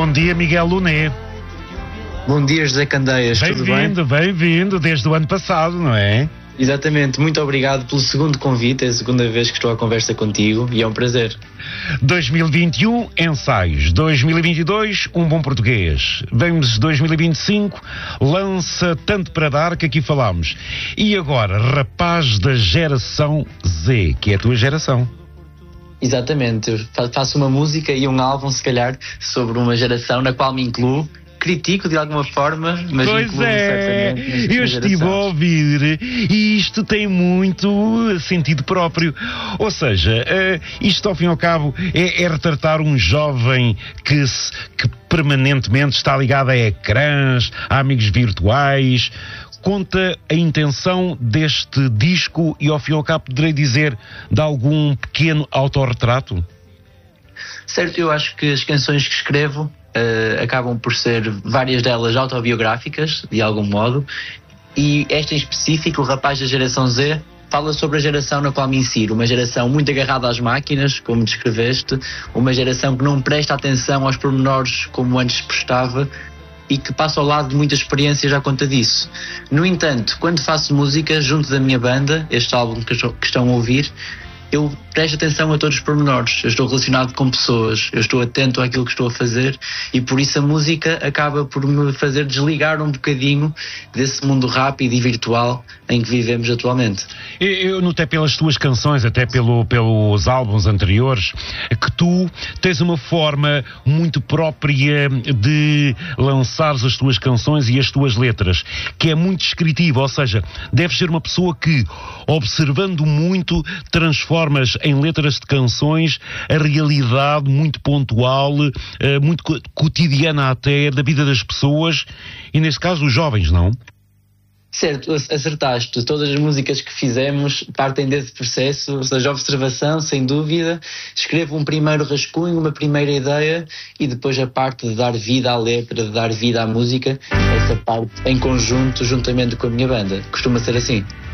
Bom dia, Miguel Luné. Bom dia, José Candeias, tudo bem? Bem-vindo, desde o ano passado, não é? Exatamente, muito obrigado pelo segundo convite, é a segunda vez que estou à conversa contigo e é um prazer. 2021, ensaios. 2022, um bom português. Vemos 2025, lança Tanto para Dar, que aqui falámos. E agora, rapaz da geração Z, que é a tua geração. Exatamente, eu faço uma música e um álbum, se calhar, sobre uma geração na qual me incluo. Critico de alguma forma, mas pois é, eu estive a ouvir e isto tem muito sentido próprio. Ou seja, isto ao fim e ao cabo é retratar um jovem que permanentemente está ligado a ecrãs, a amigos virtuais. Conta a intenção deste disco e ao fim e ao cabo poderei dizer de algum pequeno autorretrato? Certo, eu acho que as canções que escrevo acabam por ser várias delas autobiográficas, de algum modo, e esta em específico, o rapaz da geração Z, fala sobre a geração na qual me insiro, uma geração muito agarrada às máquinas, como descreveste, uma geração que não presta atenção aos pormenores como antes prestava e que passa ao lado de muitas experiências à conta disso. No entanto, quando faço música junto da minha banda, este álbum que estão a ouvir, eu presto atenção a todos os pormenores, eu estou relacionado com pessoas, eu estou atento àquilo que estou a fazer e por isso a música acaba por me fazer desligar um bocadinho desse mundo rápido e virtual em que vivemos atualmente. Eu notei pelas tuas canções, até pelos álbuns anteriores, que tu tens uma forma muito própria de lançares as tuas canções e as tuas letras, que é muito descritiva, ou seja, deves ser uma pessoa que, observando muito, transformas em letras de canções a realidade muito pontual, muito cotidiana até, da vida das pessoas e, neste caso, os jovens, não? Certo, acertaste. Todas as músicas que fizemos partem desse processo, ou seja, observação, sem dúvida. Escrevo um primeiro rascunho, uma primeira ideia e depois a parte de dar vida à letra, de dar vida à música, essa parte em conjunto, juntamente com a minha banda. Costuma ser assim.